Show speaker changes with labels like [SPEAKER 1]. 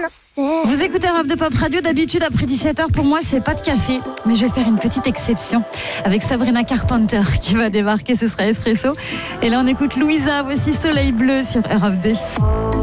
[SPEAKER 1] Vous écoutez Europe de Pop Radio, d'habitude après 17h, pour moi c'est pas de café, mais je vais faire une petite exception avec Sabrina Carpenter qui va débarquer, ce sera Espresso. Et là on écoute Louisa, voici Soleil Bleu sur Europe 2.